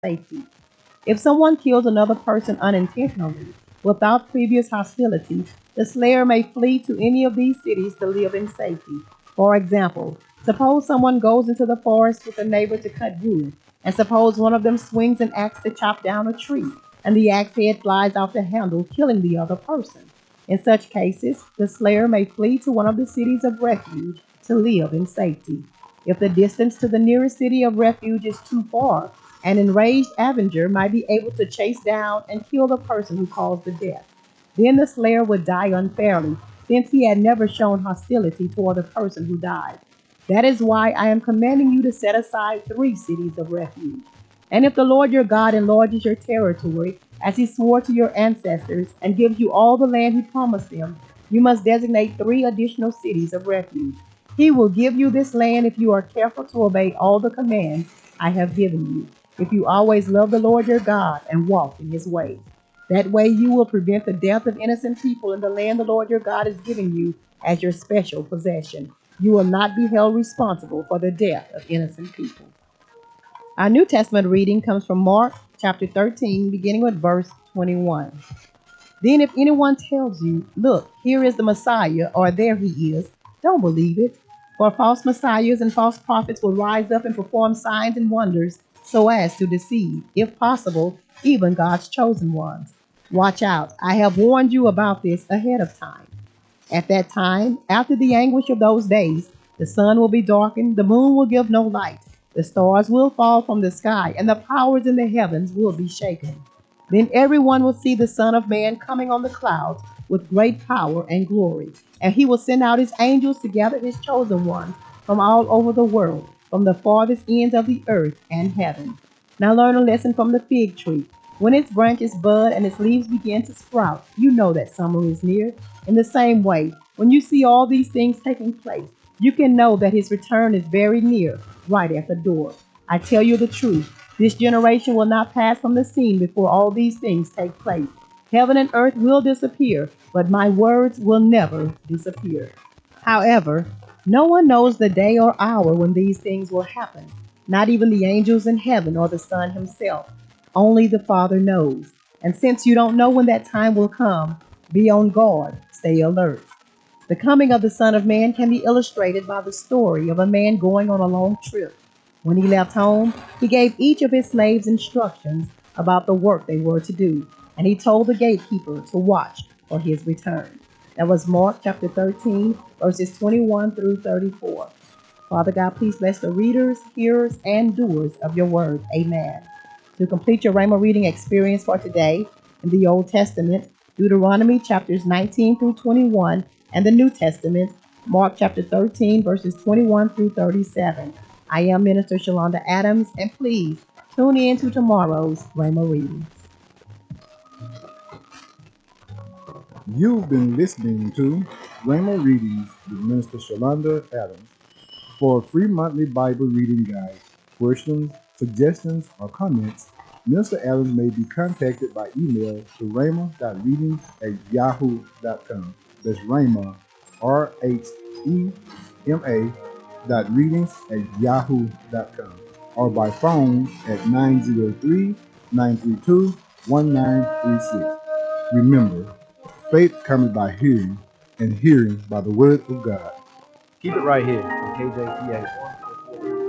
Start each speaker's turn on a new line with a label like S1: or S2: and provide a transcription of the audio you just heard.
S1: safety. If someone kills another person unintentionally, without previous hostility, the slayer may flee to any of these cities to live in safety. For example, suppose someone goes into the forest with a neighbor to cut wood, and suppose one of them swings an axe to chop down a tree, and the axe head flies off the handle, killing the other person. In such cases, the slayer may flee to one of the cities of refuge to live in safety. If the distance to the nearest city of refuge is too far, an enraged avenger might be able to chase down and kill the person who caused the death. Then the slayer would die unfairly, since he had never shown hostility toward the person who died. That is why I am commanding you to set aside 3 cities of refuge. And if the Lord your God enlarges your territory, as he swore to your ancestors, and gives you all the land he promised them, you must designate 3 additional cities of refuge. He will give you this land if you are careful to obey all the commands I have given you, if you always love the Lord your God and walk in his ways. That way you will prevent the death of innocent people in the land the Lord your God is giving you as your special possession. You will not be held responsible for the death of innocent people. Our New Testament reading comes from Mark chapter 13, beginning with verse 21. Then if anyone tells you, look, here is the Messiah, or there he is, don't believe it. For false messiahs and false prophets will rise up and perform signs and wonders so as to deceive, if possible, even God's chosen ones. Watch out. I have warned you about this ahead of time. At that time, after the anguish of those days, the sun will be darkened, the moon will give no light, the stars will fall from the sky, and the powers in the heavens will be shaken. Then everyone will see the Son of Man coming on the clouds with great power and glory. And he will send out his angels to gather his chosen ones from all over the world, from the farthest ends of the earth and heaven. Now learn a lesson from the fig tree. When its branches bud and its leaves begin to sprout, you know that summer is near. In the same way, when you see all these things taking place, you can know that his return is very near, right at the door. I tell you the truth. This generation will not pass from the scene before all these things take place. Heaven and earth will disappear, but my words will never disappear. However, no one knows the day or hour when these things will happen, not even the angels in heaven or the Son himself. Only the Father knows. And since you don't know when that time will come, be on guard, stay alert. The coming of the Son of Man can be illustrated by the story of a man going on a long trip. When he left home, he gave each of his slaves instructions about the work they were to do, and he told the gatekeeper to watch for his return. That was Mark chapter 13, verses 21 through 34. Father God, please bless the readers, hearers, and doers of your word. Amen. To complete your Rhema reading experience for today, in the Old Testament, Deuteronomy chapters 19 through 21, and the New Testament, Mark chapter 13, verses 21 through 37. I am Minister Shalonda Adams, and please tune in to tomorrow's Rhema readings.
S2: You've been listening to Rhema Readings with Minister Shalonda Adams. For a free monthly Bible reading guide, questions, suggestions, or comments, Minister Adams may be contacted by email to rhema.readings@yahoo.com. That's Rhema, RHEMA .readings@yahoo.com, or by phone at 903-932-1936. Remember, faith cometh by hearing, and hearing by the word of God.
S3: Keep it right here on KJPA